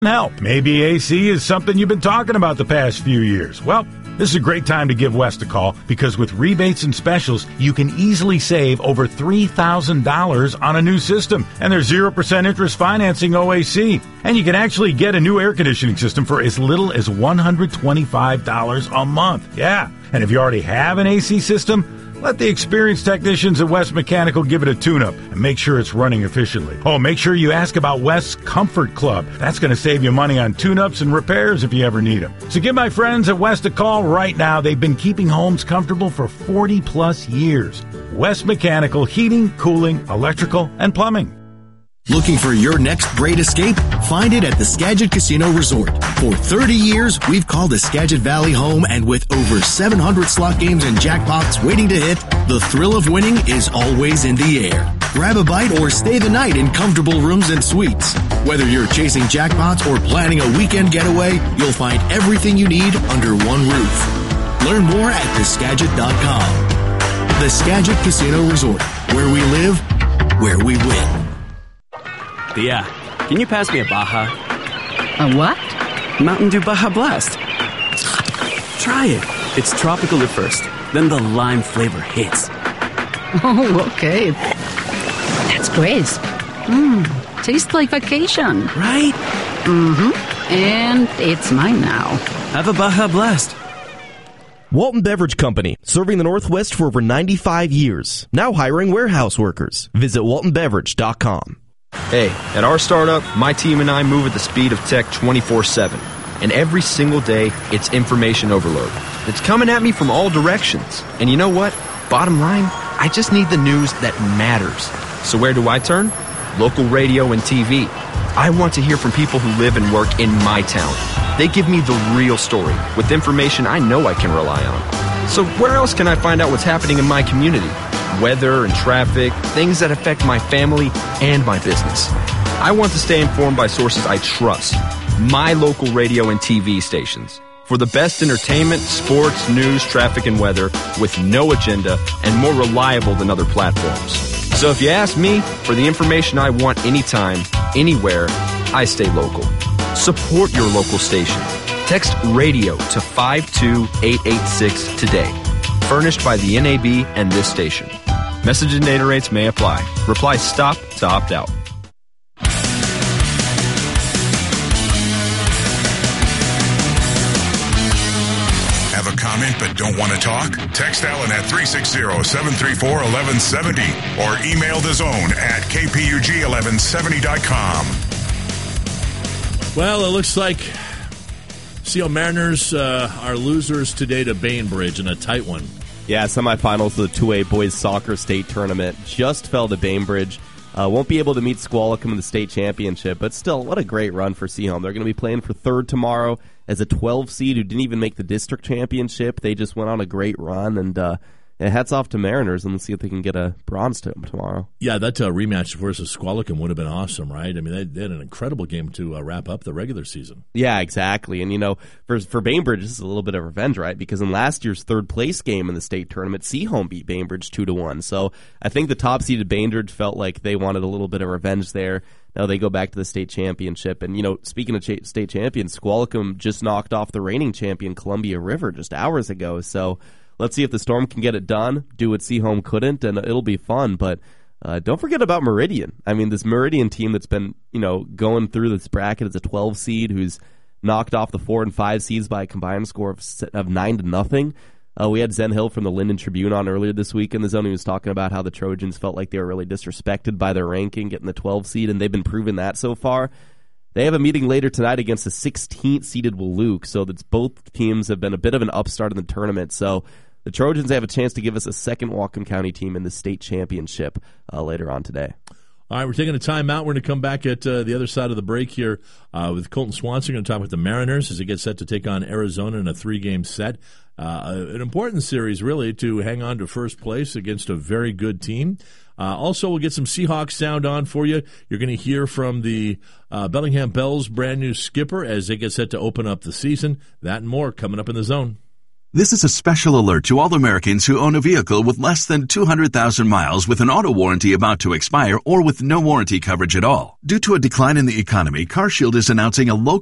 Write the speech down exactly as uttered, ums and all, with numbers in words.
help. Maybe A C is something you've been talking about the past few years. Well, this is a great time to give West a call because with rebates and specials, you can easily save over three thousand dollars on a new system. And there's zero percent interest financing O A C. And you can actually get a new air conditioning system for as little as one hundred twenty-five dollars a month. Yeah. And if you already have an A C system, let the experienced technicians at West Mechanical give it a tune-up and make sure it's running efficiently. Oh, make sure you ask about West's Comfort Club. That's going to save you money on tune-ups and repairs if you ever need them. So give my friends at West a call right now. They've been keeping homes comfortable for forty plus years. West Mechanical, heating, cooling, electrical, and plumbing. Looking for your next great escape? Find it at the Skagit Casino Resort. For thirty years, we've called the Skagit Valley home, and with over seven hundred slot games and jackpots waiting to hit, the thrill of winning is always in the air. Grab a bite or stay the night in comfortable rooms and suites. Whether you're chasing jackpots or planning a weekend getaway, you'll find everything you need under one roof. Learn more at the skagit dot com. The Skagit Casino Resort, where we live, where we win. Thea, can you pass me a Baja? A what? Mountain Dew Baja Blast. Try it. It's tropical at first, then the lime flavor hits. Oh, okay. That's crisp. Mmm, tastes like vacation. Right? Mm-hmm. And it's mine now. Have a Baja Blast. Walton Beverage Company, serving the Northwest for over ninety-five years. Now hiring warehouse workers. Visit walton beverage dot com. Hey, at our startup, my team and I move at the speed of tech twenty-four seven. And every single day, it's information overload. It's coming at me from all directions. And you know what? Bottom line, I just need the news that matters. So where do I turn? Local radio and T V. I want to hear from people who live and work in my town. They give me the real story with information I know I can rely on. So where else can I find out what's happening in my community? Weather and traffic, things that affect my family and my business. I want to stay informed by sources I trust. My local radio and T V stations. For the best entertainment, sports, news, traffic, and weather with no agenda and more reliable than other platforms. So if you ask me for the information I want anytime, anywhere, I stay local. Support your local station. Text radio to five two eight eight six today. Furnished by the N A B and this station. Message and data rates may apply. Reply STOP to opt out. Have a comment but don't want to talk? Text Alan at three six zero, seven three four, one one seven zero or email the zone at k p u g eleven seventy dot com. Well, it looks like Seal Mariners uh, are losers today to Bainbridge in a tight one. Yeah, semifinals of the two A boys soccer state tournament just fell to Bainbridge. Uh, won't be able to meet Squalicum in the state championship, but still, what a great run for Seaholm. They're going to be playing for third tomorrow as a twelve seed who didn't even make the district championship. They just went on a great run, and uh, hats off to Mariners, and let's see if they can get a bronze to them tomorrow. Yeah, that uh, rematch versus Squalicum would have been awesome, right? I mean, they, they had an incredible game to uh, wrap up the regular season. Yeah, exactly. And, you know, for for Bainbridge, this is a little bit of revenge, right? Because in last year's third-place game in the state tournament, Seaholm beat Bainbridge two to one. So I think the top-seeded Bainbridge felt like they wanted a little bit of revenge there. Now they go back to the state championship. And, you know, speaking of cha- state champions, Squalicum just knocked off the reigning champion, Columbia River, just hours ago. So let's see if the Storm can get it done, do what Seaholm couldn't, and it'll be fun. But uh, don't forget about Meridian. I mean, this Meridian team that's been, you know, going through this bracket as a twelve seed, who's knocked off the four and five seeds by a combined score of, of nine to nothing. Uh, we had Zen Hill from the Linden Tribune on earlier this week in the zone. He was talking about how the Trojans felt like they were really disrespected by their ranking, getting the twelve seed, and they've been proving that so far. They have a meeting later tonight against the sixteenth seeded Walook, so that's both teams have been a bit of an upstart in the tournament. So the Trojans have a chance to give us a second Whatcom County team in the state championship uh, later on today. All right, we're taking a timeout. We're going to come back at uh, the other side of the break here uh, with Colton Swanson. We're going to talk about the Mariners as they get set to take on Arizona in a three-game set. Uh, an important series, really, to hang on to first place against a very good team. Uh, also, we'll get some Seahawks sound on for you. You're going to hear from the uh, Bellingham Bells brand new skipper as they get set to open up the season. That and more coming up in the zone. This is a special alert to all Americans who own a vehicle with less than two hundred thousand miles with an auto warranty about to expire or with no warranty coverage at all. Due to a decline in the economy, CarShield is announcing a low